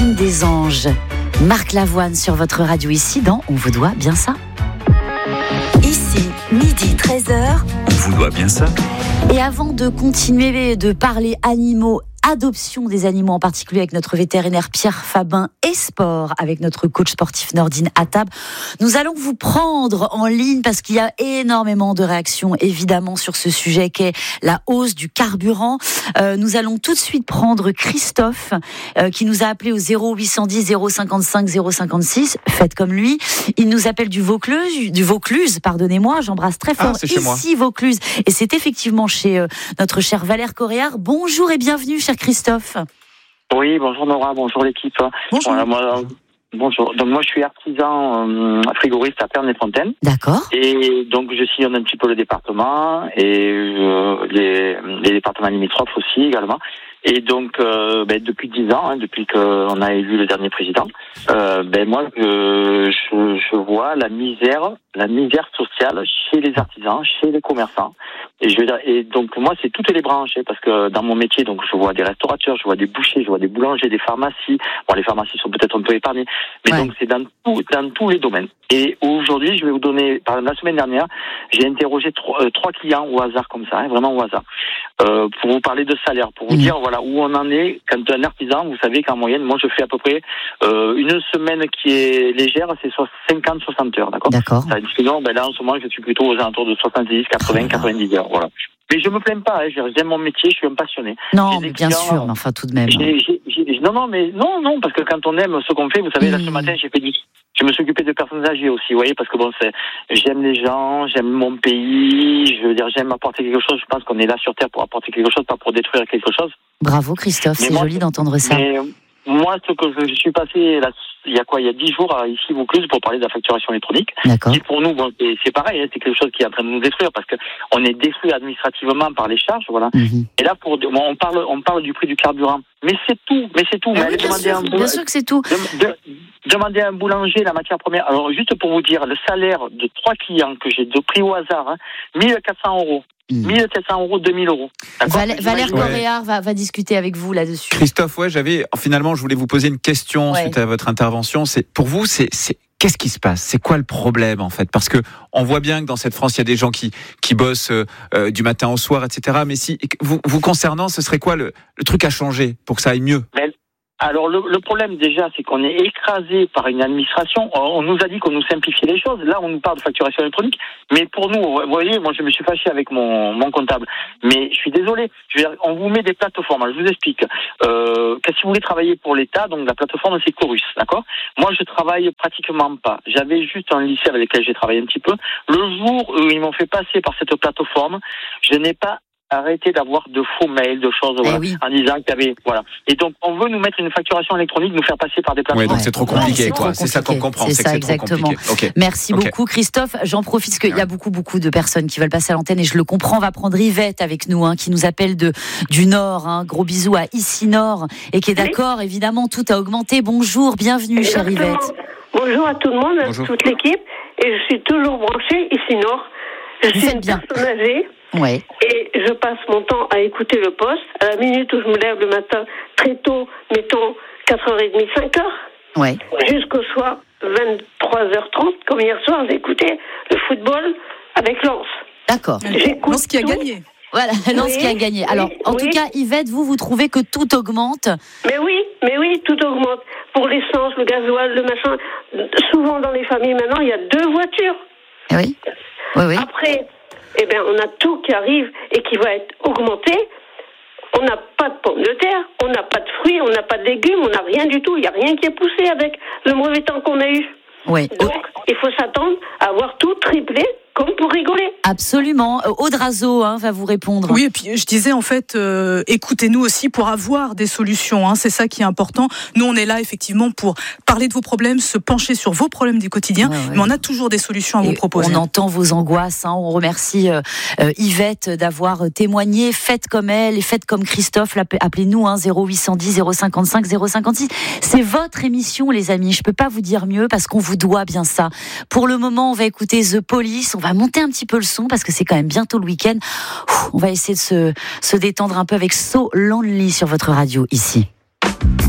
Delphine Desanges, Marc Lavoine sur votre radio ici dans On vous doit bien ça. Ici, midi 13h. On vous doit bien ça. Et avant de continuer de parler animaux, adoption des animaux en particulier avec notre vétérinaire Pierre Fabin et sport avec notre coach sportif Nordine Attab, nous allons vous prendre en ligne parce qu'il y a énormément de réactions évidemment sur ce sujet qu'est la hausse du carburant. Nous allons tout de suite prendre Christophe qui nous a appelé au 0810 055 056. Faites comme lui. Il nous appelle du Vaucluse, pardonnez-moi, j'embrasse très fort ici Vaucluse. Et c'est effectivement chez notre cher Valère Coréard. Bonjour et bienvenue cher Christophe. Oui, bonjour Nora, bonjour l'équipe. Bonjour. Bonjour. Donc moi je suis artisan frigoriste à Pernes-les-Fontaines. D'accord. Et donc je sillonne un petit peu le département et les départements limitrophes aussi également. Et donc depuis 10 ans, depuis qu'on a élu le dernier président, moi je vois la misère sociale chez les artisans, chez les commerçants. Et donc moi c'est toutes les branches, parce que dans mon métier donc je vois des restaurateurs, je vois des bouchers, je vois des boulangers, des pharmacies. Bon, les pharmacies sont peut-être un peu épargnées, mais donc c'est dans tous les domaines. Et aujourd'hui je vais vous donner, par exemple la semaine dernière, j'ai interrogé trois clients au hasard comme ça, vraiment au hasard, pour vous parler de salaire, pour vous dire voilà où on en est. Quand un artisan, vous savez qu'en moyenne, moi je fais à peu près une semaine qui est légère, c'est 50-60 heures, d'accord. Sinon, là en ce moment je suis plutôt aux alentours de 70, 80, 90 heures, voilà. Mais je me plains pas, j'aime mon métier, je suis un passionné. Non, mais bien sûr, mais enfin tout de même. Non, parce que quand on aime ce qu'on fait, vous savez, là ce matin je me suis occupé de personnes âgées aussi, vous voyez, parce que j'aime les gens, j'aime mon pays, je veux dire, j'aime apporter quelque chose. Je pense qu'on est là sur Terre pour apporter quelque chose, pas pour détruire quelque chose. Bravo Christophe, c'est joli d'entendre ça. Mais moi, ce que je suis passé là, il y a 10 jours ici Vaucluse pour parler de la facturation électronique. D'accord. Qui pour nous, c'est pareil, c'est quelque chose qui est en train de nous détruire parce que on est détruit administrativement par les charges, voilà. Mm-hmm. Et là, on parle du prix du carburant, mais c'est tout. Mais allez demander bien sûr que c'est tout. Demandez à un boulanger la matière première. Alors juste pour vous dire, le salaire de 3 clients que j'ai pris au hasard, 1 400 euros. 1 700 euros, 2 000 euros. Valère Coréard va discuter avec vous là-dessus. Christophe, finalement, je voulais vous poser une question suite à votre intervention. Pour vous, qu'est-ce qui se passe ? C'est quoi le problème, en fait ? Parce que on voit bien que dans cette France, il y a des gens qui bossent du matin au soir, etc. Mais si vous concernant, ce serait quoi le truc à changer pour que ça aille mieux ? Alors le problème déjà, c'est qu'on est écrasé par une administration. On nous a dit qu'on nous simplifiait les choses. Là, on nous parle de facturation électronique. Mais pour nous, vous voyez, moi je me suis fâché avec mon comptable. Mais je suis désolé. On vous met des plateformes. Alors, je vous explique. Que si vous voulez travailler pour l'État, donc la plateforme c'est Chorus, d'accord ? Moi, je travaille pratiquement pas. J'avais juste un lycée avec lequel j'ai travaillé un petit peu. Le jour où ils m'ont fait passer par cette plateforme, je n'ai pas arrêter d'avoir de faux mails, de choses en disant qu'il y avait Et donc on veut nous mettre une facturation électronique, nous faire passer par des plateformes. Oui, donc c'est trop compliqué, quoi. C'est ça qu'on comprend. C'est ça exactement. Okay. Merci beaucoup Christophe. J'en profite parce qu'il y a beaucoup de personnes qui veulent passer à l'antenne et je le comprends. On va prendre Yvette avec nous, qui nous appelle du Nord. Gros bisous à Ici Nord et qui est d'accord. Évidemment, tout a augmenté. Bonjour, bienvenue, chère Yvette. Bonjour à tout le monde, à toute l'équipe. Et je suis toujours branchée Ici Nord. Je suis une personne âgée. Ouais. Et je passe mon temps à écouter le poste. À la minute où je me lève le matin, très tôt, mettons 4h30, 5h, jusqu'au soir, 23h30, comme hier soir, j'ai écouté le football avec Lens. D'accord. Lens qui a gagné. Voilà, Lens qui a gagné. Alors, en tout cas, Yvette, vous trouvez que tout augmente ? Mais oui, tout augmente. Pour l'essence, le gasoil, le machin. Souvent dans les familles, maintenant, il y a 2 voitures. Oui. Après... on a tout qui arrive et qui va être augmenté. On n'a pas de pommes de terre, on n'a pas de fruits, on n'a pas de légumes, on n'a rien du tout. Il n'y a rien qui est poussé avec le mauvais temps qu'on a eu. Oui. Donc, il faut s'attendre à avoir tout triplé, comme pour rigoler. Absolument. Aude Razo va vous répondre. Oui, et puis je disais en fait, écoutez-nous aussi pour avoir des solutions. C'est ça qui est important. Nous, on est là effectivement pour parler de vos problèmes, se pencher sur vos problèmes du quotidien, mais on a toujours des solutions à vous proposer. On entend vos angoisses. On remercie Yvette d'avoir témoigné. Faites comme elle et faites comme Christophe. Appelez-nous 0810 055 056. C'est votre émission, les amis. Je peux pas vous dire mieux parce qu'on vous doit bien ça. Pour le moment, on va écouter The Police. On va monter un petit peu le son parce que c'est quand même bientôt le week-end. On va essayer de se détendre un peu avec So Lonely sur votre radio ici.